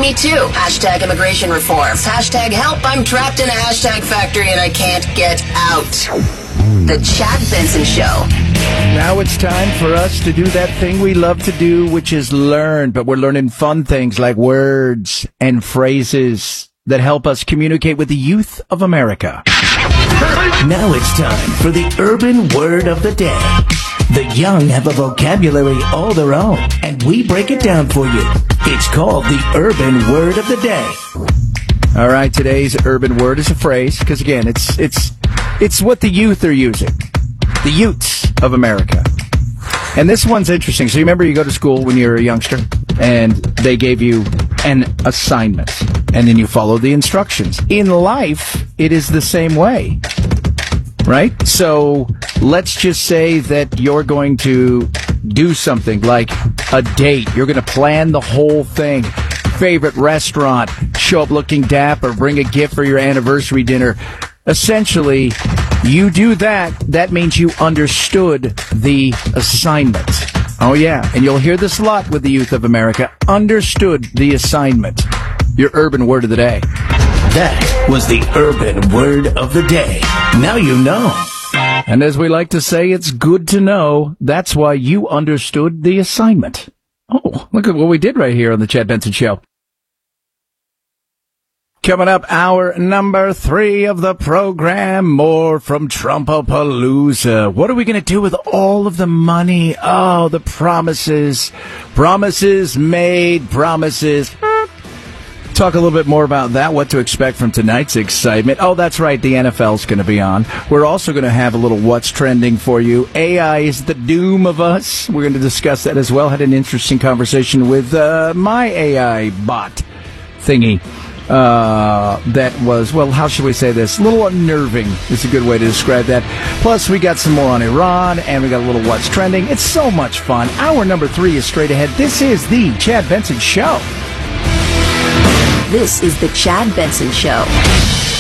Me Too. Hashtag immigration reforms. Hashtag help, I'm trapped in a hashtag factory and I can't get out. The Chad Benson Show. Now it's time for us to do that thing we love to do, which is learn. But we're learning fun things like words and phrases that help us communicate with the youth of America. Now it's time for the Urban Word of the Day. The young have a vocabulary all their own, and we break it down for you. It's called the Urban Word of the Day. All right, today's urban word is a phrase, because again, it's what the youth are using. The youths of America. And this one's interesting. So you remember you go to school when you're a youngster, and they gave you an assignment, and then you follow the instructions. In life, it is the same way, right? So let's just say that you're going to do something like a date. You're going to plan the whole thing. Favorite restaurant, show up looking dapper, bring a gift for your anniversary dinner. Essentially, you do that. That means you understood the assignment. Oh, yeah. And you'll hear this a lot with the youth of America. Understood the assignment. Your urban word of the day. That was the Urban Word of the Day. Now you know. And as we like to say, it's good to know. That's why you understood the assignment. Oh, look at what we did right here on the Chad Benson Show. Coming up, hour number 3 of the program. More from Trumpapalooza. What are we going to do with all of the money? Oh, the promises. Promises made. Promises. Talk a little bit more about that, what to expect from tonight's excitement. Oh, that's right, the NFL's going to be on. We're also going to have a little what's trending for you. AI is the doom of us. We're going to discuss that as well. Had an interesting conversation with my AI bot thingy. That was, well, how should we say this? A little unnerving is a good way to describe that. Plus, we got some more on Iran, and we got a little what's trending. It's so much fun. Hour number 3 is straight ahead. This is the Chad Benson Show. This is the Chad Benson Show.